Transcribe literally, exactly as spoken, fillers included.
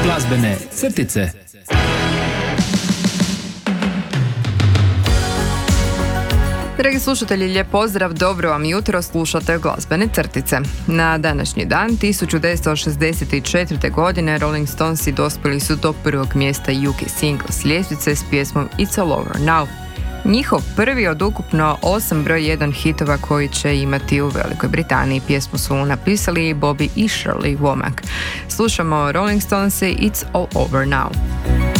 Glazbene crtice. Dragi slušatelji, lijep pozdrav, dobro vam jutro, slušate Glazbene crtice. Na današnji dan, tisuću devetsto šezdeset četvrte. godine, Rolling Stonesi dospjeli su do prvog mjesta U K singles ljestvice s pjesmom It's All Over Now. Njihov prvi od ukupno osam broj jedan hitova koji će imati u Velikoj Britaniji. Pjesmu su napisali Bobby i Shirley Womack. Slušamo Rolling Stonesi It's All Over Now.